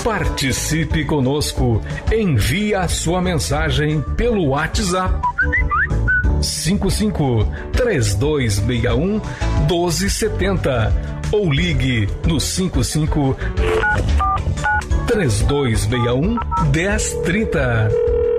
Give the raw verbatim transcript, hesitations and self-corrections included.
Participe conosco. Envie a sua mensagem pelo WhatsApp cinco cinco, três dois seis um, um dois sete zero ou ligue no cinco cinco, três dois seis um, um zero três zero.